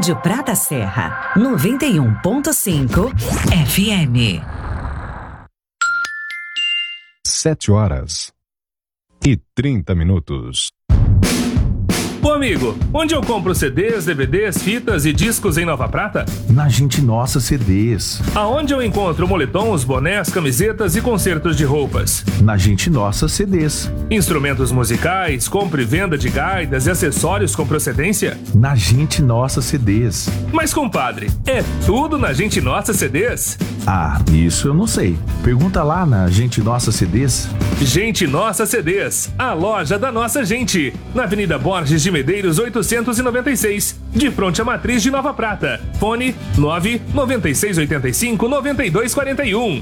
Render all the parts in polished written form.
Rádio Prata Serra, 91.5 FM. 7h30. Ô amigo, onde eu compro CDs, DVDs, fitas e discos em Nova Prata? Na Gente Nossa CDs. Aonde eu encontro moletons, bonés, camisetas e concertos de roupas? Na Gente Nossa CDs. Instrumentos musicais, compra e venda de gaitas e acessórios com procedência? Na Gente Nossa CDs. Mas compadre, é tudo na Gente Nossa CDs? Ah, isso eu não sei. Pergunta lá na Gente Nossa CDs. Gente Nossa CDs, a loja da nossa gente. Na Avenida Borges de Medeiros 896, de fronte à Matriz de Nova Prata. Fone 99685-9241.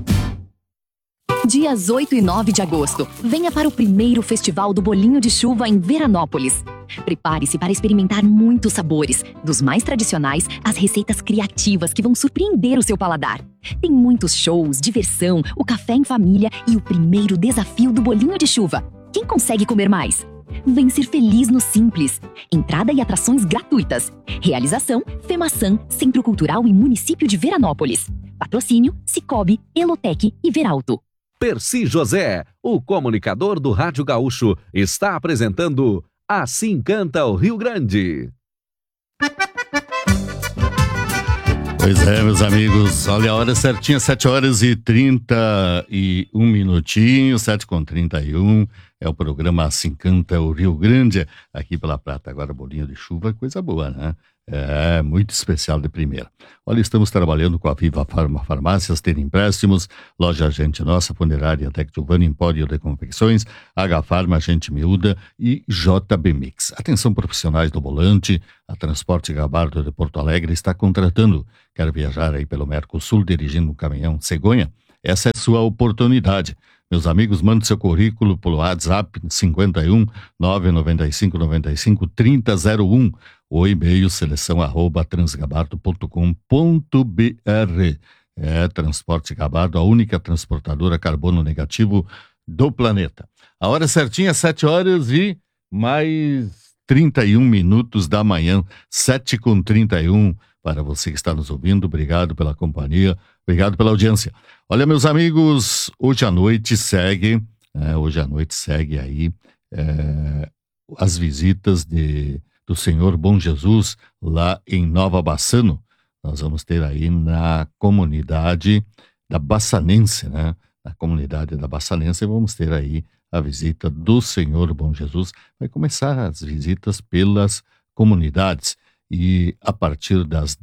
Dias 8 e 9 de agosto, venha para o primeiro Festival do Bolinho de Chuva em Veranópolis. Prepare-se para experimentar muitos sabores, dos mais tradicionais às receitas criativas que vão surpreender o seu paladar. Tem muitos shows, diversão, o café em família e o primeiro desafio do Bolinho de Chuva. Quem consegue comer mais? Vem ser feliz no Simples. Entrada e atrações gratuitas. Realização: FEMAÇã, Centro Cultural e Município de Veranópolis. Patrocínio: Cicobi, Elotec e Veralto. Percy José, o comunicador do Rádio Gaúcho, está apresentando Assim Canta o Rio Grande. Pois é, meus amigos, olha a hora certinha, 7h31, 7h31, é o programa Assim Canta o Rio Grande, aqui pela Prata. Agora bolinho de chuva, coisa boa, né? É, muito especial de primeira. Olha, estamos trabalhando com a Viva Farma Farmácias, ter empréstimos, Loja Gente Nossa, Funerária Tec Giovanni, Empório de Confecções, H Farma, Gente Miúda e JB Mix. Atenção profissionais do volante, a Transporte Gabardo de Porto Alegre está contratando. Quer viajar aí pelo Mercosul dirigindo um caminhão cegonha? Essa é sua oportunidade. Meus amigos, mande seu currículo pelo WhatsApp 51 995 95 3001 ou e-mail seleção@transgabardo.com.br. É Transporte Gabardo, a única transportadora carbono negativo do planeta. A hora certinha, 7h31 da manhã, 7h31. Para você que está nos ouvindo, obrigado pela companhia, obrigado pela audiência. Olha, meus amigos, hoje à noite segue aí as visitas do Senhor Bom Jesus lá em Nova Bassano. Nós vamos ter aí na comunidade da Bassanense, né? Na comunidade da Bassanense vamos ter aí a visita do Senhor Bom Jesus. Vai começar as visitas pelas comunidades. E a partir das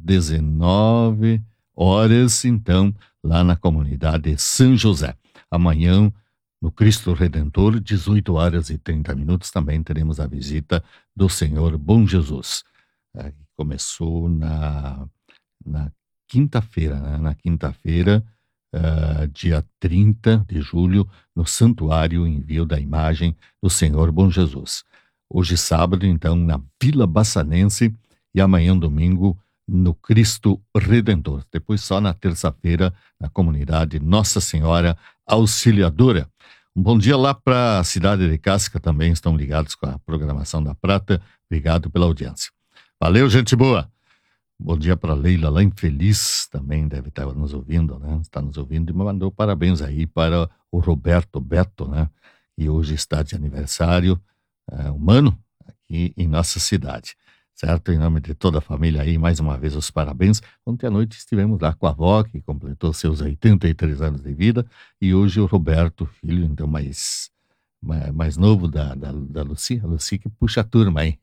19 horas, então, lá na comunidade São José. Amanhã, no Cristo Redentor, 18h30, também teremos a visita do Senhor Bom Jesus. Começou na quinta-feira, né? Na quinta-feira, dia 30 de julho, no Santuário Envio da Imagem do Senhor Bom Jesus. Hoje, sábado, então, na Vila Bassanense, e amanhã, domingo, no Cristo Redentor. Depois, só na terça-feira, na comunidade Nossa Senhora Auxiliadora. Um bom dia lá para a cidade de Casca, também estão ligados com a programação da Prata. Obrigado pela audiência. Valeu, gente boa. Bom dia para Leila, lá em Feliz, também deve estar nos ouvindo, né? Está nos ouvindo e me mandou parabéns aí para o Roberto Beto, né? E hoje está de aniversário humano aqui em nossa cidade. Certo? Em nome de toda a família aí, mais uma vez os parabéns. Ontem à noite estivemos lá com a avó, que completou seus 83 anos de vida, e hoje o Roberto, filho, então mais novo da Lucy, a Lucy que puxa a turma aí.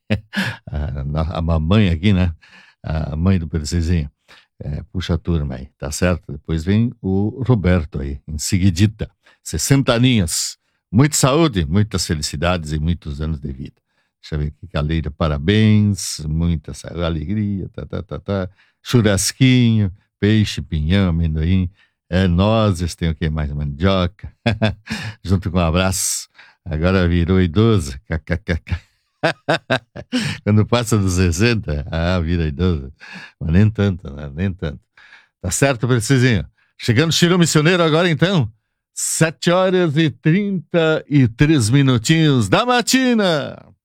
A mamãe aqui, né? A mãe do Percezinho, puxa a turma aí, tá certo? Depois vem o Roberto aí, em seguidita, 60 aninhos. Muita saúde, muitas felicidades e muitos anos de vida. Deixa eu ver aqui, Caleira, parabéns, muita alegria, churrasquinho, peixe, pinhão, amendoim, nozes, tem o que mais? Mandioca, junto com um abraço. Agora virou idoso, quando passa dos 60, vira idoso, mas nem tanto, né? Nem tanto. Tá certo, Precisinho? Chegando Chirão Missioneiro agora então, 7h33 da matina.